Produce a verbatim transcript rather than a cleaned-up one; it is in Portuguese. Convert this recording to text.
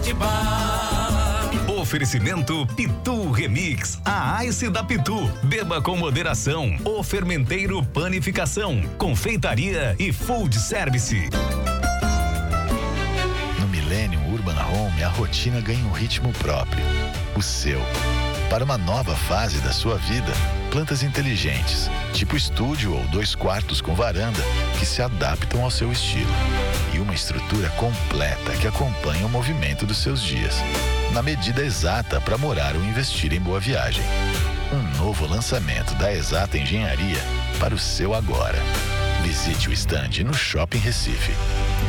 Bar. Oferecimento Pitu Remix, a Ice da Pitu. Beba com moderação. O Fermenteiro Panificação, Confeitaria e Food Service. No Millennium Urban Home, a rotina ganha um ritmo próprio, o seu. Para uma nova fase da sua vida, plantas inteligentes, tipo estúdio ou dois quartos com varanda, que se adaptam ao seu estilo. E uma estrutura completa que acompanha o movimento dos seus dias, na medida exata para morar ou investir em Boa Viagem. Um novo lançamento da Exata Engenharia para o seu agora. Visite o stand no Shopping Recife.